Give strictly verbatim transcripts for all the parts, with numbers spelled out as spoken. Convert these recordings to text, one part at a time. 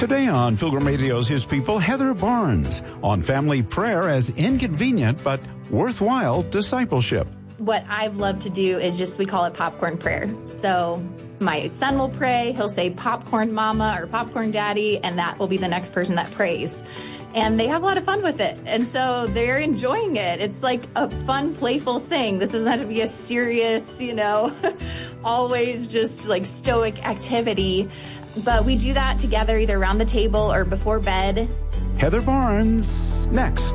Today on Pilgrim Radio's His People, Heather Barnes on family prayer as inconvenient but worthwhile discipleship. What I've loved to do is just, we call it popcorn prayer. So my son will pray, he'll say popcorn mama or popcorn daddy, and that will be the next person that prays. And they have a lot of fun with it. And so they're enjoying it. It's like a fun, playful thing. This doesn't have to be a serious, you know, always just like stoic activity. But we do that together either around the table or before bed. Heather Barnes, next.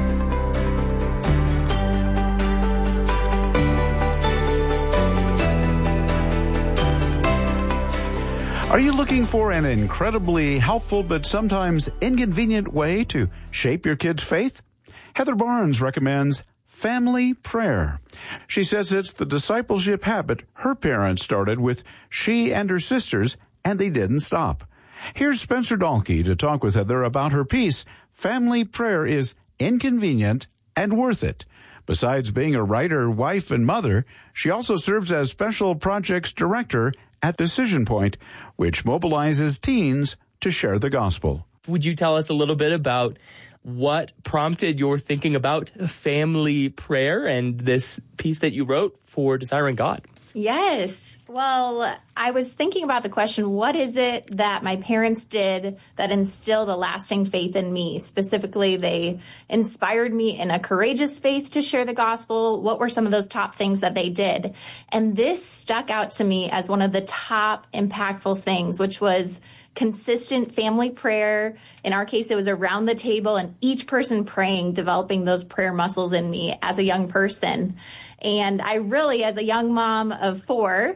Are you looking for an incredibly helpful but sometimes inconvenient way to shape your kids' faith? Heather Barnes recommends family prayer. She says it's the discipleship habit her parents started with she and her sisters, and they didn't stop. Here's Spencer Dahlke to talk with Heather about her piece, Family Prayer is Inconvenient and Worth It. Besides being a writer, wife, and mother, she also serves as Special Projects Director at Decision Point, which mobilizes teens to share the gospel. Would you tell us a little bit about what prompted your thinking about family prayer and this piece that you wrote for Desiring God? Yes. Well, I was thinking about the question, what is it that my parents did that instilled a lasting faith in me? Specifically, they inspired me in a courageous faith to share the gospel. What were some of those top things that they did? And this stuck out to me as one of the top impactful things, which was consistent family prayer. In our case, it was around the table and each person praying, developing those prayer muscles in me as a young person. And I really, as a young mom of four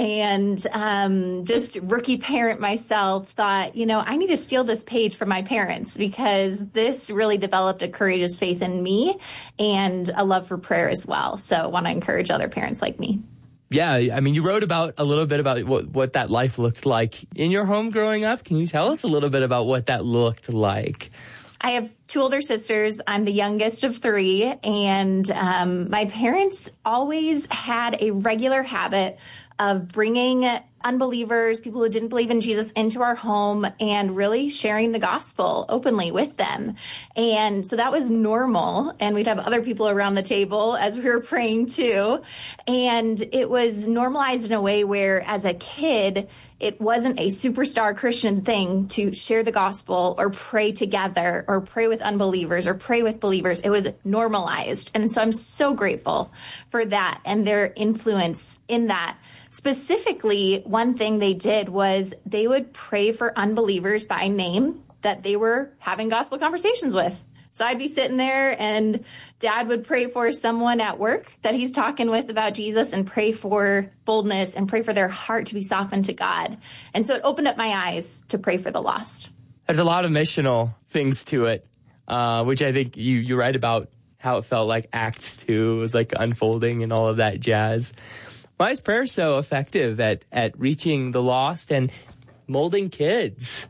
and um, just rookie parent myself, thought, you know, I need to steal this page from my parents because this really developed a courageous faith in me and a love for prayer as well. So I want to encourage other parents like me. Yeah, I mean, you wrote about a little bit about what, what that life looked like in your home growing up. Can you tell us a little bit about what that looked like? I have two older sisters. I'm the youngest of three, and um, my parents always had a regular habit of bringing unbelievers, people who didn't believe in Jesus, into our home and really sharing the gospel openly with them. And so that was normal. And we'd have other people around the table as we were praying too. And it was normalized in a way where as a kid, it wasn't a superstar Christian thing to share the gospel or pray together or pray with unbelievers or pray with believers. It was normalized. And so I'm so grateful for that and their influence in that. Specifically, one thing they did was they would pray for unbelievers by name that they were having gospel conversations with. So I'd be sitting there and Dad would pray for someone at work that he's talking with about Jesus and pray for boldness and pray for their heart to be softened to God. And so it opened up my eyes to pray for the lost. There's a lot of missional things to it, uh, which I think you, you write about how it felt like Acts two was like unfolding and all of that jazz. Why is prayer so effective at, at reaching the lost and molding kids?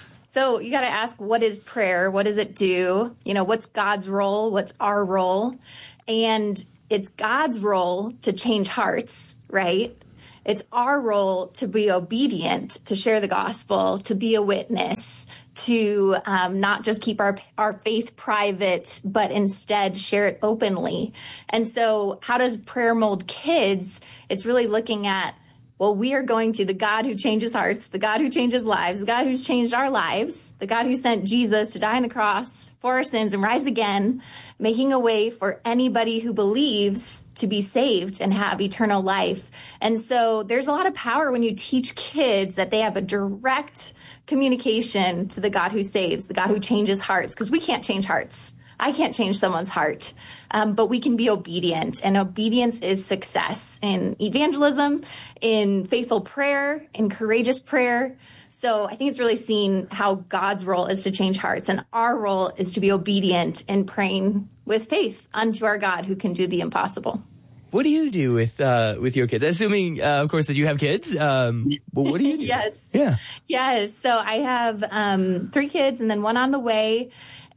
So you got to ask, what is prayer? What does it do? You know, what's God's role? What's our role? And it's God's role to change hearts, right? It's our role to be obedient, to share the gospel, to be a witness, to um, not just keep our our faith private, but instead share it openly. And so how does prayer mold kids? It's really looking at, well, we are going to the God who changes hearts, the God who changes lives, the God who's changed our lives, the God who sent Jesus to die on the cross for our sins and rise again, making a way for anybody who believes to be saved and have eternal life. And so there's a lot of power when you teach kids that they have a direct communication to the God who saves, the God who changes hearts, because we can't change hearts. I can't change someone's heart, um, but we can be obedient, and obedience is success in evangelism, in faithful prayer, in courageous prayer. So I think it's really seen how God's role is to change hearts, and our role is to be obedient in praying with faith unto our God who can do the impossible. What do you do with uh, with your kids? Assuming, uh, of course, that you have kids. Um, well, what do you do? Yes. Yeah. Yes. So I have um, three kids and then one on the way.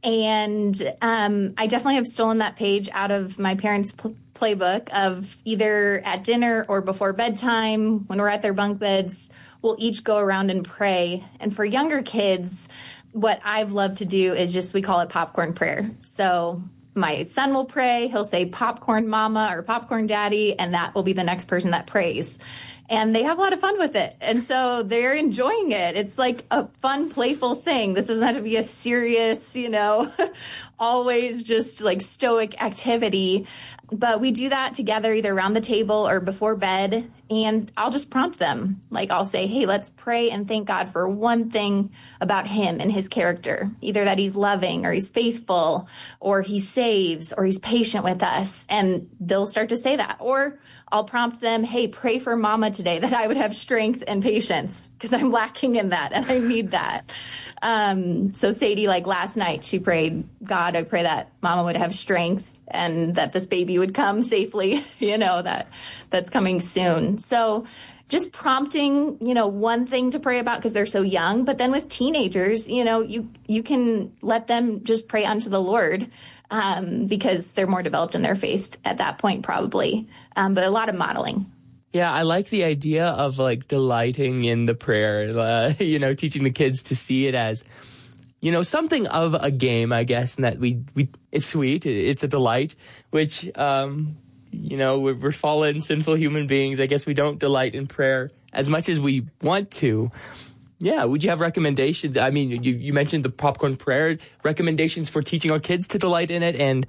And um, I definitely have stolen that page out of my parents' pl- playbook of either at dinner or before bedtime when we're at their bunk beds, we'll each go around and pray. And for younger kids, what I've loved to do is just, we call it popcorn prayer. So my son will pray. He'll say popcorn mama or popcorn daddy, and that will be the next person that prays. And they have a lot of fun with it. And so they're enjoying it. It's like a fun, playful thing. This doesn't have to be a serious, you know, always just like stoic activity. But we do that together either around the table or before bed. And I'll just prompt them. Like I'll say, hey, let's pray and thank God for one thing about him and his character. Either that he's loving or he's faithful or he saves or he's patient with us. And they'll start to say that. Or I'll prompt them, hey, pray for mama today that I would have strength and patience because I'm lacking in that and I need that. Um, so Sadie, like last night, she prayed, God, I pray that mama would have strength and that this baby would come safely, you know, that that's coming soon. So just prompting, you know, one thing to pray about because they're so young. But then with teenagers, you know, you, you can let them just pray unto the Lord um, because they're more developed in their faith at that point, probably. Um, but a lot of modeling. Yeah, I like the idea of like delighting in the prayer, uh, you know, teaching the kids to see it as, you know, something of a game, I guess, and that we, we it's sweet, it's a delight, which, um, you know, we're, we're fallen, sinful human beings. I guess we don't delight in prayer as much as we want to. Yeah, would you have recommendations? I mean, you, you mentioned the popcorn prayer, recommendations for teaching our kids to delight in it, and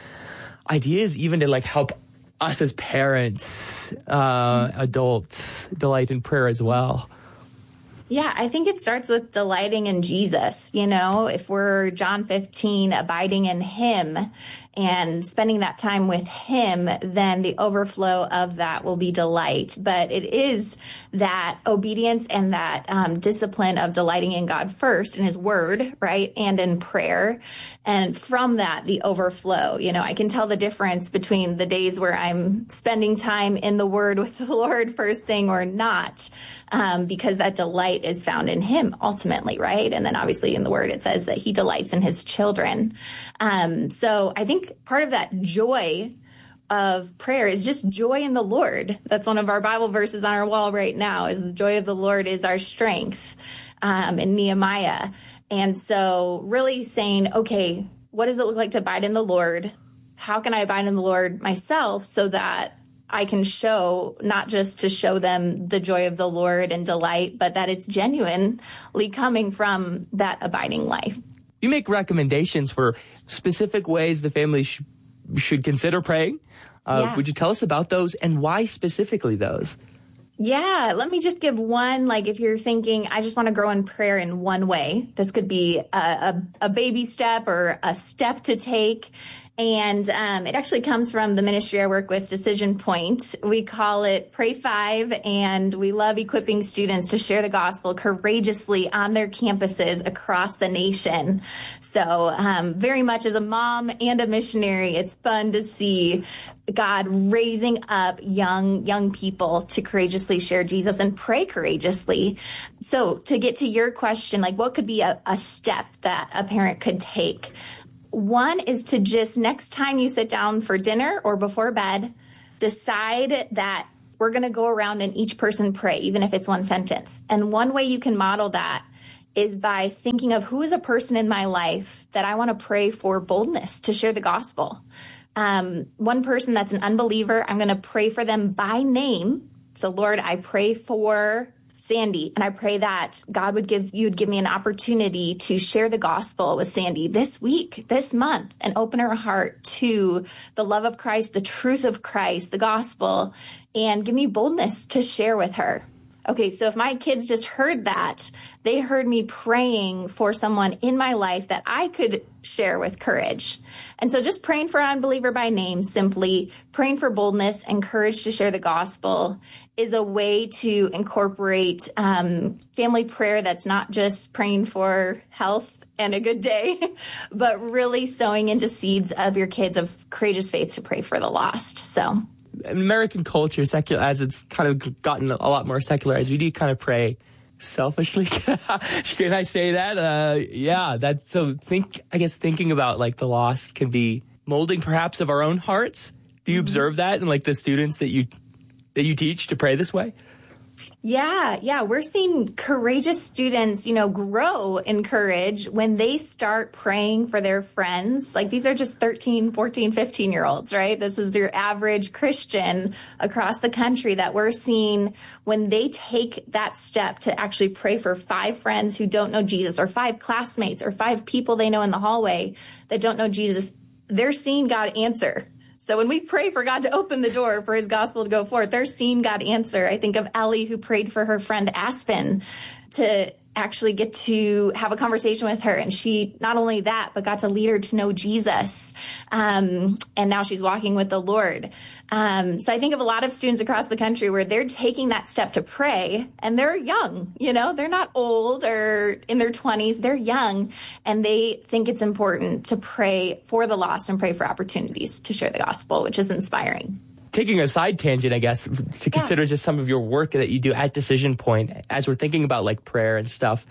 ideas even to like help us as parents, uh, adults, delight in prayer as well. Yeah, I think it starts with delighting in Jesus. You know, if we're John fifteen, abiding in him and spending that time with him, then the overflow of that will be delight. But it is that obedience and that um, discipline of delighting in God first, in his word, right, and in prayer. And from that, the overflow. You know, I can tell the difference between the days where I'm spending time in the word with the Lord first thing or not, um, because that delight is found in him ultimately, right? And then obviously in the word, it says that he delights in his children. Um, so I think part of that joy of prayer is just joy in the Lord. That's one of our Bible verses on our wall right now, is the joy of the Lord is our strength, um, in Nehemiah. And so really saying, okay, what does it look like to abide in the Lord? How can I abide in the Lord myself so that I can show, not just to show them the joy of the Lord and delight, but that it's genuinely coming from that abiding life. You make recommendations for specific ways the family sh- should consider praying. Uh, yeah. Would you tell us about those and why specifically those? Yeah, let me just give one, like if you're thinking, I just want to grow in prayer in one way, this could be a, a, a baby step or a step to take. And um, it actually comes from the ministry I work with, Decision Point. We call it Pray Five, and we love equipping students to share the gospel courageously on their campuses across the nation. So um, very much as a mom and a missionary, it's fun to see God raising up young, young people to courageously share Jesus and pray courageously. So to get to your question, like what could be a, a step that a parent could take? One is to just next time you sit down for dinner or before bed, decide that we're going to go around and each person pray, even if it's one sentence. And one way you can model that is by thinking of who is a person in my life that I want to pray for boldness to share the gospel. Um, one person that's an unbeliever, I'm going to pray for them by name. So Lord, I pray for Sandy, and I pray that God would give, you'd give me an opportunity to share the gospel with Sandy this week, this month, and open her heart to the love of Christ, the truth of Christ, the gospel, and give me boldness to share with her. Okay, so if my kids just heard that, they heard me praying for someone in my life that I could share with courage. And so just praying for an unbeliever by name, simply praying for boldness and courage to share the gospel is a way to incorporate um, family prayer that's not just praying for health and a good day, but really sowing into seeds of your kids of courageous faith to pray for the lost. So American culture, secular, as it's kind of gotten a lot more secularized, we do kind of pray selfishly. Can I say that? Uh, yeah, that's so think, I guess thinking about like the lost can be molding perhaps of our own hearts. Do you mm-hmm. observe that in like the students that you, that you teach to pray this way? Yeah, yeah. We're seeing courageous students, you know, grow in courage when they start praying for their friends. Like these are just thirteen, fourteen, fifteen year olds, right? This is your average Christian across the country that we're seeing when they take that step to actually pray for five friends who don't know Jesus, or five classmates, or five people they know in the hallway that don't know Jesus. They're seeing God answer. So when we pray for God to open the door for his gospel to go forth, they're seeing God answer. I think of Ellie, who prayed for her friend Aspen to actually get to have a conversation with her. And she, not only that, but got to lead her to know Jesus. Um, and now she's walking with the Lord. Um, so I think of a lot of students across the country where they're taking that step to pray, and they're young, you know, they're not old or in their twenties, they're young, and they think it's important to pray for the lost and pray for opportunities to share the gospel, which is inspiring. Taking a side tangent, I guess, to consider yeah. just some of your work that you do at Decision Point, as we're thinking about like prayer and stuff,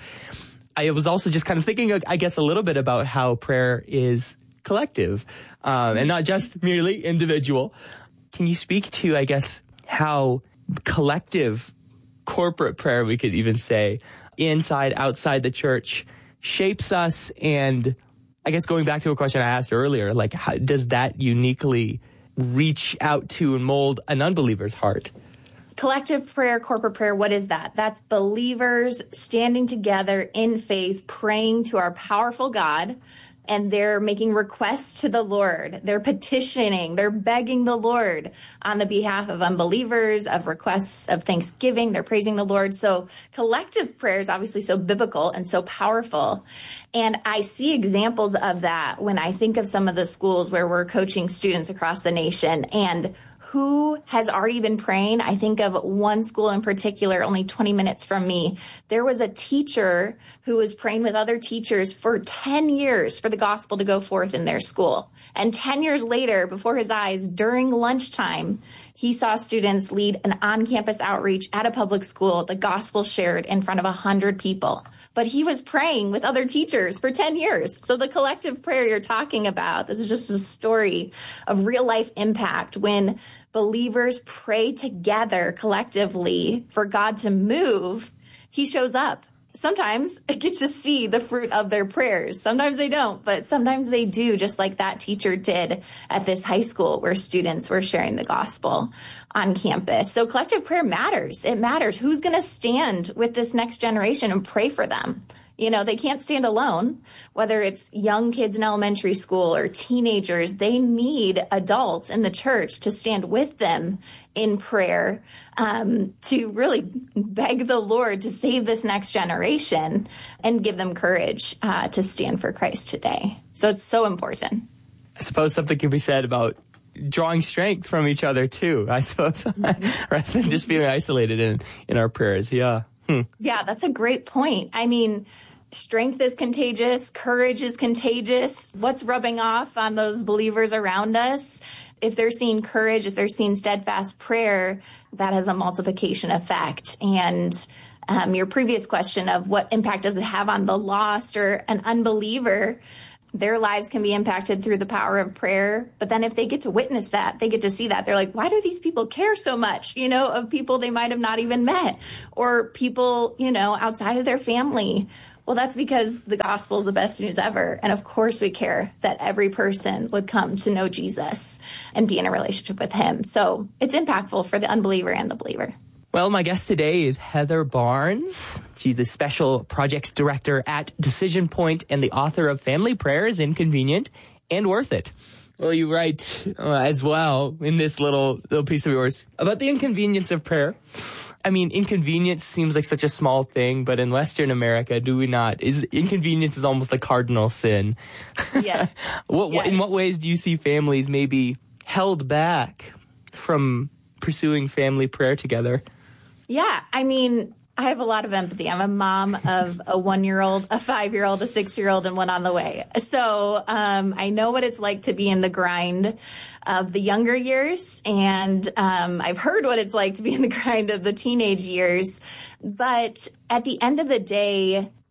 I was also just kind of thinking, I guess, a little bit about how prayer is collective um, and not just merely individual. Can you speak to, I guess, how collective corporate prayer, we could even say, inside, outside the church, shapes us? And I guess going back to a question I asked earlier, like, how does that uniquely reach out to and mold an unbeliever's heart? Collective prayer, corporate prayer, what is that? That's believers standing together in faith, praying to our powerful God, and they're making requests to the Lord. They're petitioning, they're begging the Lord on the behalf of unbelievers, of requests of thanksgiving. They're praising the Lord. So collective prayer is obviously so biblical and so powerful. And I see examples of that when I think of some of the schools where we're coaching students across the nation, and who has already been praying. I think of one school in particular, only twenty minutes from me. There was a teacher who was praying with other teachers for ten years for the gospel to go forth in their school. And ten years later, before his eyes, during lunchtime, he saw students lead an on-campus outreach at a public school, the gospel shared in front of one hundred people. But he was praying with other teachers for ten years. So the collective prayer you're talking about, this is just a story of real life impact when believers pray together collectively for God to move. He shows up. Sometimes it gets to see the fruit of their prayers. Sometimes they don't, but sometimes they do, just like that teacher did at this high school where students were sharing the gospel on campus. So collective prayer matters. It matters. Who's going to stand with this next generation and pray for them? You know, they can't stand alone, whether it's young kids in elementary school or teenagers. They need adults in the church to stand with them in prayer, um, to really beg the Lord to save this next generation and give them courage uh, to stand for Christ today. So it's so important. I suppose something can be said about drawing strength from each other too, I suppose, mm-hmm. rather than just being isolated in, in our prayers. Yeah. Hmm. Yeah, that's a great point. I mean, strength is contagious. Courage is contagious. What's rubbing off on those believers around us? If they're seeing courage, if they're seeing steadfast prayer, that has a multiplication effect. And um, your previous question of what impact does it have on the lost or an unbeliever, their lives can be impacted through the power of prayer. But then if they get to witness that, they get to see that, they're like, why do these people care so much, you know, of people they might have not even met, or people, you know, outside of their family? Well, that's because the gospel is the best news ever. And of course we care that every person would come to know Jesus and be in a relationship with him. So it's impactful for the unbeliever and the believer. Well, my guest today is Heather Barnes. She's the Special Projects Director at Decision Point and the author of Family Prayers, Inconvenient and Worth It. Well, you write uh, as well in this little, little piece of yours about the inconvenience of prayer. I mean, inconvenience seems like such a small thing, but in Western America, do we not? Is inconvenience is almost a cardinal sin. Yes. what, yes. In what ways do you see families maybe held back from pursuing family prayer together? Yeah, I mean, I have a lot of empathy. I'm a mom of a one-year-old, a five-year-old, a six-year-old, and one on the way. So um, I know what it's like to be in the grind of the younger years, and um, I've heard what it's like to be in the grind of the teenage years. But at the end of the day,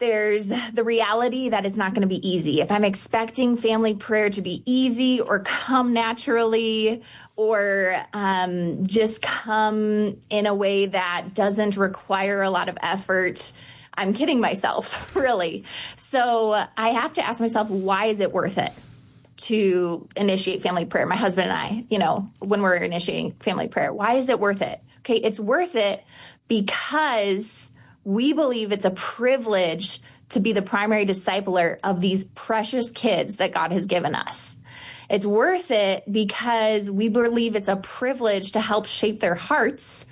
There's the reality that it's not going to be easy. If I'm expecting family prayer to be easy or come naturally or um, just come in a way that doesn't require a lot of effort, I'm kidding myself, really. So I have to ask myself, why is it worth it to initiate family prayer? My husband and I, you know, when we're initiating family prayer, why is it worth it? Okay, it's worth it because we believe it's a privilege to be the primary discipler of these precious kids that God has given us. It's worth it because we believe it's a privilege to help shape their hearts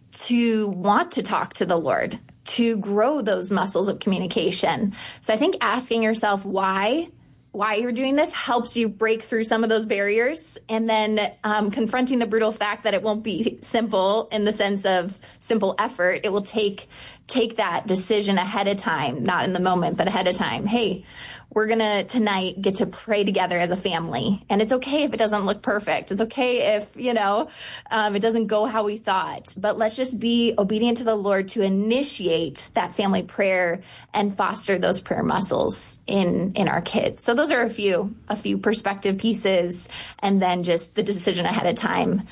to want to talk to the Lord, to grow those muscles of communication. So I think asking yourself why why you're doing this helps you break through some of those barriers, and then um, confronting the brutal fact that it won't be simple in the sense of simple effort. It will take take that decision ahead of time, not in the moment, but ahead of time. Hey, we're going to tonight get to pray together as a family. And it's okay if it doesn't look perfect. It's okay if, you know, um, it doesn't go how we thought. But let's just be obedient to the Lord to initiate that family prayer and foster those prayer muscles in, in our kids. So those are a few, a few perspective pieces. And then just the decision ahead of time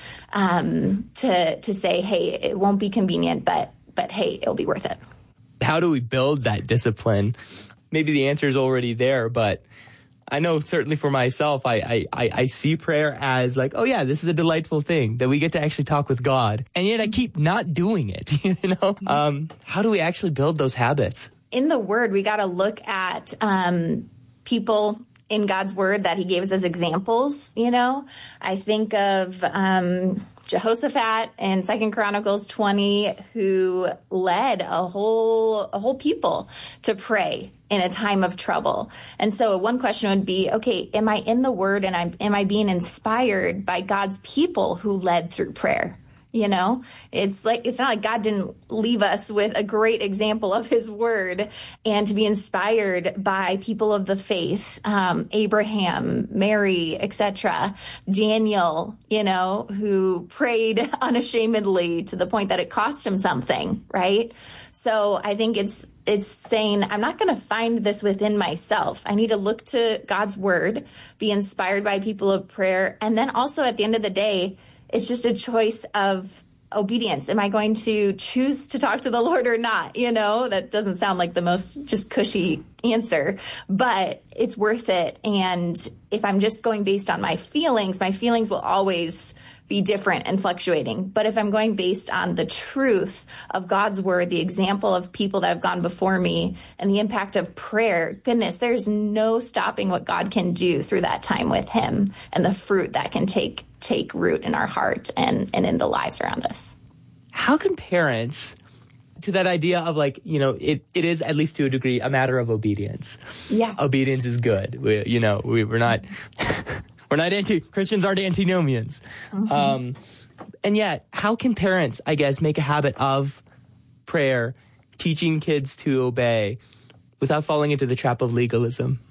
um, to, to say, hey, it won't be convenient, but, but hey, it'll be worth it. How do we build that discipline? Maybe the answer is already there, but I know certainly for myself, I, I, I see prayer as like, oh yeah, this is a delightful thing that we get to actually talk with God. And yet I keep not doing it, you know? Um, how do we actually build those habits? In the Word, we got to look at um, people in God's Word that he gave us as examples, you know? I think of um, Jehoshaphat in Second Chronicles twenty, who led a whole a whole people to pray in a time of trouble. And so one question would be, okay, am I in the Word and I'm, am I being inspired by God's people who led through prayer? You know, it's like, it's not like God didn't leave us with a great example of his word, and to be inspired by people of the faith, um, Abraham, Mary, et cetera, Daniel, you know, who prayed unashamedly to the point that it cost him something, right? So I think it's, it's saying, I'm not going to find this within myself. I need to look to God's word, be inspired by people of prayer. And then also at the end of the day, it's just a choice of obedience. Am I going to choose to talk to the Lord or not? You know, that doesn't sound like the most just cushy answer, but it's worth it. And if I'm just going based on my feelings, my feelings will always be different and fluctuating. But if I'm going based on the truth of God's word, the example of people that have gone before me, and the impact of prayer, goodness, there's no stopping what God can do through that time with him and the fruit that can take take root in our heart and, and in the lives around us. How can parents, to that idea of like, you know, it, it is at least to a degree a matter of obedience. Yeah. Obedience is good. We, you know, we, we're not, we're not anti, Christians aren't antinomians. Mm-hmm. Um, and yet, how can parents, I guess, make a habit of prayer, teaching kids to obey without falling into the trap of legalism?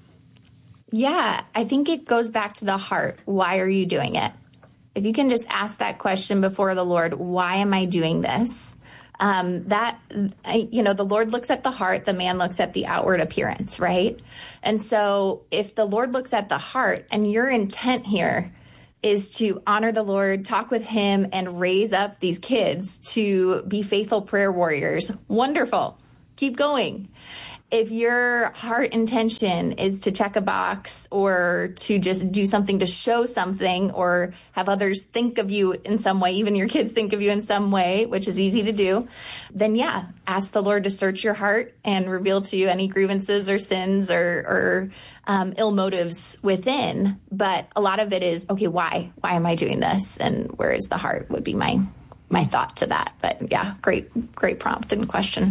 Yeah, I think it goes back to the heart. Why are you doing it? If you can just ask that question before the Lord, why am I doing this? Um, that, you know, the Lord looks at the heart, the man looks at the outward appearance, right? And so if the Lord looks at the heart and your intent here is to honor the Lord, talk with him, and raise up these kids to be faithful prayer warriors, wonderful. Keep going. If your heart intention is to check a box or to just do something to show something or have others think of you in some way, even your kids think of you in some way, which is easy to do, then yeah, ask the Lord to search your heart and reveal to you any grievances or sins or, or um, ill motives within. But a lot of it is, okay, why? Why am I doing this? And where is the heart would be my my thought to that. But yeah, great, great prompt and question.